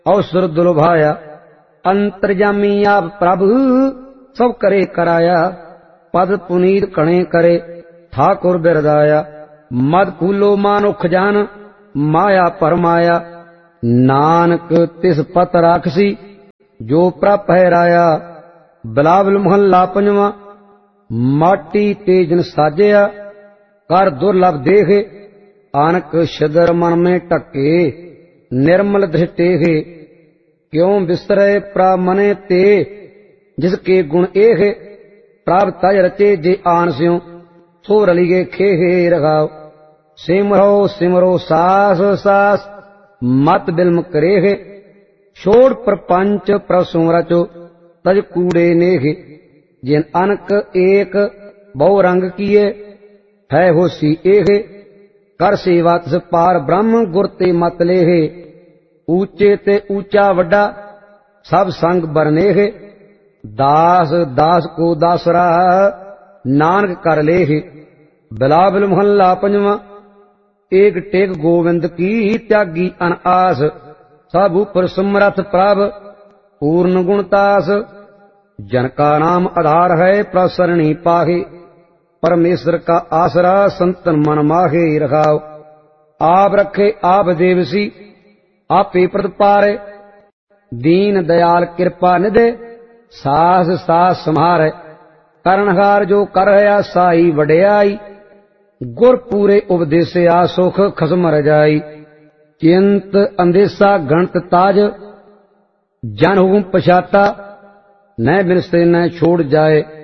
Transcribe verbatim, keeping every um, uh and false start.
अवसर दुलभाया। अंतर्जामी आप प्रभु सब करे कराया। पद पुनीत कणे करे ठाकुर बिरदाया। मद फूलो मानुख जान माया परमाया। नानक तिस पत राखसी जो प्रप है राया। बिलावल मोहल्ला पंजवा। माटी तेजन साजया कर दुर्लभ देखे। आनक शदर मन में टके निर्मल दृष्टे है। क्यों बिसरे प्रा मने ते जिसके गुण एहे। प्रभ तज रचे जे आन स्यों सो रलिगे खेहे रघाव। सिमरो सिमरो सास सास मत बिल्म करेहे। छोड़ प्रपंच प्रसुम रचो तज कूड़े नेहे। जिन अनक एक बहु रंग किए है होसी एहे। कर सेवा तिस पार ब्रह्म गुर ते मत लेहे। ऊंचे ते ऊंचा वड्डा सब संग बरनेहे। दास दास को दासरा नानक कर लेहे। बिलावल मोहल्ला पंजवा। एक टेक गोविंद की त्यागी अन आस। सब ऊपर समरथ प्रभ पूर्ण गुणतास। जन का नाम आधार है प्रसरणी पाहे। परमेश्वर का आसरा संतन मन माहे रखाओ। आप रखे आप देवसी आपे प्रतपारे। दीन दयाल कृपा निधे सास सास संहारे। करनहार जो कर है साई वड्याई। गुर पूरे उपदेशया सुख खसम रजाई। चिंत अंदेशा गणत ताज जन हुकुम पछाता। न बिनसे न छोड़ जाए